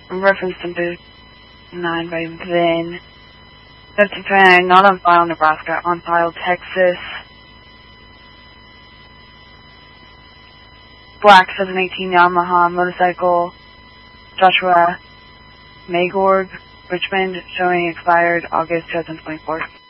Reference number 9 by Vin. Pennsylvania, not on file Nebraska, on file Texas. Black 718 Yamaha motorcycle. Joshua Magorg, Richmond, showing expired August 2024.